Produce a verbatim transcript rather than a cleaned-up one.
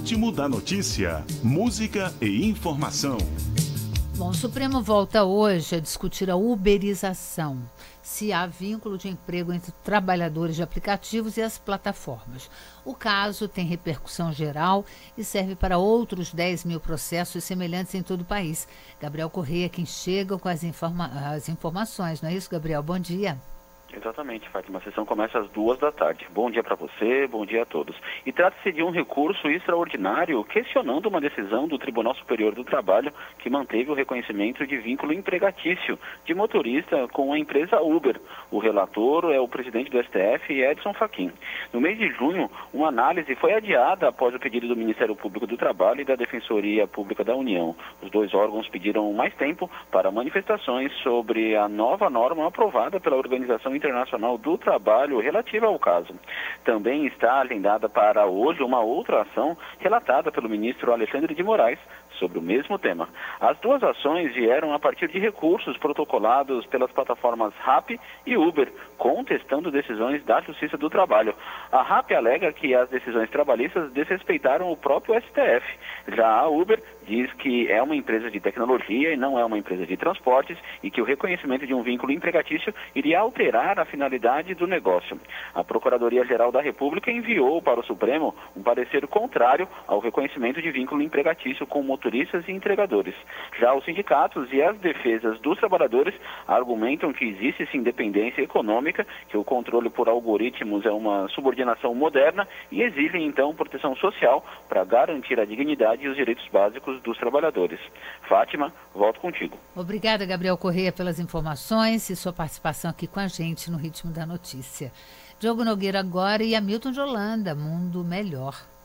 Ritmo da Notícia. Música e informação. Bom, o Supremo volta hoje a discutir a uberização, se há vínculo de emprego entre trabalhadores de aplicativos e as plataformas. O caso tem repercussão geral e serve para outros dez mil processos semelhantes em todo o país. Gabriel Correia, quem chega com as, informa- as informações, não é isso, Gabriel? Bom dia. Exatamente, Fátima. A sessão começa às duas da tarde. Bom dia para você, bom dia a todos. E trata-se de um recurso extraordinário questionando uma decisão do Tribunal Superior do Trabalho que manteve o reconhecimento de vínculo empregatício de motorista com a empresa Uber. O relator é o presidente do S T F, Edson Fachin. No mês de junho, uma análise foi adiada após o pedido do Ministério Público do Trabalho e da Defensoria Pública da União. Os dois órgãos pediram mais tempo para manifestações sobre a nova norma aprovada pela Organização Internacional do Trabalho relativa ao caso. Também está agendada para hoje uma outra ação relatada pelo ministro Alexandre de Moraes sobre o mesmo tema. As duas ações vieram a partir de recursos protocolados pelas plataformas Rappi e Uber, contestando decisões da Justiça do Trabalho. A Rappi alega que as decisões trabalhistas desrespeitaram o próprio S T F. Já a Uber diz que é uma empresa de tecnologia e não é uma empresa de transportes e que o reconhecimento de um vínculo empregatício iria alterar a finalidade do negócio. A Procuradoria-Geral da República enviou para o Supremo um parecer contrário ao reconhecimento de vínculo empregatício com motoristas e entregadores. Já os sindicatos e as defesas dos trabalhadores argumentam que existe sim dependência econômica, que o controle por algoritmos é uma subordinação moderna e exigem então proteção social para garantir a dignidade e os direitos básicos dos trabalhadores. Fátima, volto contigo. Obrigada, Gabriel Correia, pelas informações e sua participação aqui com a gente no Ritmo da Notícia. Diogo Nogueira agora e Hamilton de Holanda, Mundo Melhor.